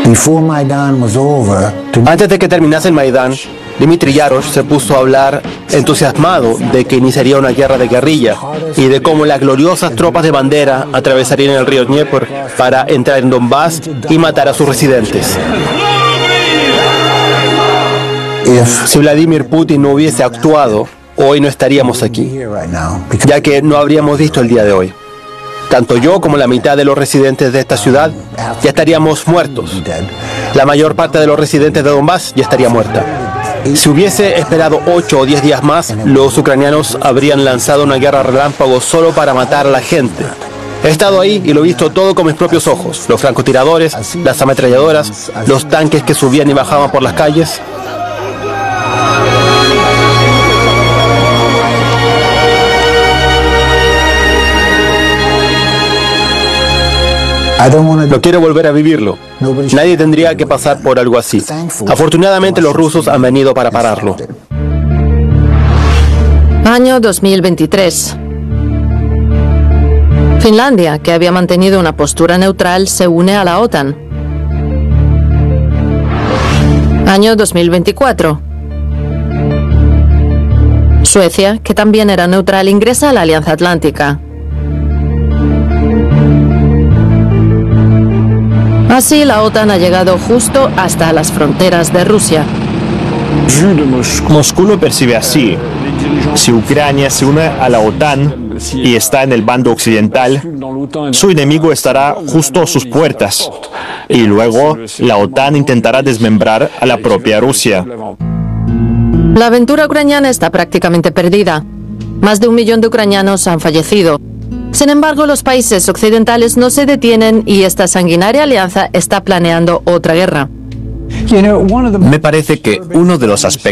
Antes de que terminase el Maidán, Dmitry Yarosh se puso a hablar entusiasmado de que iniciaría una guerra de guerrilla y de cómo las gloriosas tropas de bandera atravesarían el río Dnieper para entrar en Donbass y matar a sus residentes. Si Vladimir Putin no hubiese actuado, hoy no estaríamos aquí, ya que no habríamos visto el día de hoy. Tanto yo como la mitad de los residentes de esta ciudad ya estaríamos muertos. La mayor parte de los residentes de Donbass ya estaría muerta. Si hubiese esperado 8 o 10 días más, los ucranianos habrían lanzado una guerra relámpago solo para matar a la gente. He estado ahí y lo he visto todo con mis propios ojos. Los francotiradores, las ametralladoras, los tanques que subían y bajaban por las calles. No quiero volver a vivirlo. Nadie tendría que pasar por algo así. Afortunadamente los rusos han venido para pararlo. Año 2023. Finlandia, que había mantenido una postura neutral, se une a la OTAN. Año 2024. Suecia, que también era neutral, ingresa a la Alianza Atlántica. Así, la OTAN ha llegado justo hasta las fronteras de Rusia. Moscú lo percibe así. Si Ucrania se une a la OTAN y está en el bando occidental, su enemigo estará justo a sus puertas. Y luego, la OTAN intentará desmembrar a la propia Rusia. La aventura ucraniana está prácticamente perdida. Más de 1 millón de ucranianos han fallecido. Sin embargo, los países occidentales no se detienen y esta sanguinaria alianza está planeando otra guerra. Me parece que uno de los aspectos